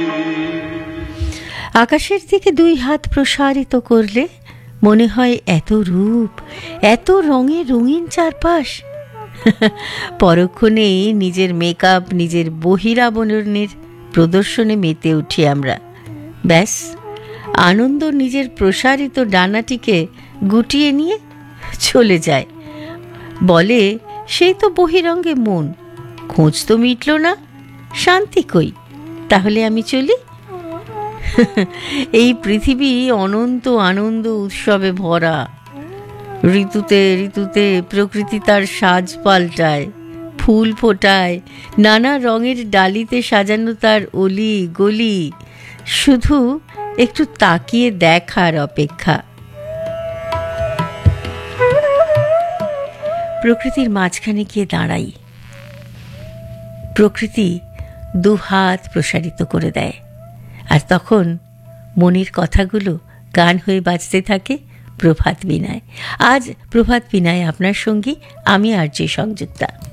আকাশের দিকে দুই হাত প্রসারিত করলে মনে হয় এত রূপ, এত রঙে রঙিন চারপাশ। পরক্ষণেই নিজের মেকআপ, নিজের বহিরাবরণের প্রদর্শনে মেতে উঠি আমরা। ব্যাস, আনন্দ নিজের প্রসারিত ডানাটিকে গুটিয়ে নিয়ে চলে যায়। বলে, সেই তো বহিরঙ্গে মন, খোঁজ তো মিটল না, শান্তি কই, তাহলে আমি চলি। এই পৃথিবী অনন্ত আনন্দ উৎসবে ভরা। ঋতুতে ঋতুতে প্রকৃতি তার সাজ পাল্টায়, ফুল ফোটায়, নানা রঙের ডালিতে সাজানো তার অলি গলি, শুধু একটু তাকিয়ে দেখার অপেক্ষা। প্রকৃতির মাঝখানে গিয়ে দাঁড়াই। প্রকৃতি দুহাত প্রসারিত করে দেয়, আর তখন মনের কথাগুলো গান হয়ে বাজতে থাকে প্রভাত বীণায়। আজ প্রভাত বীণায় আপনার সঙ্গী আমি আর যে সংযুক্তা।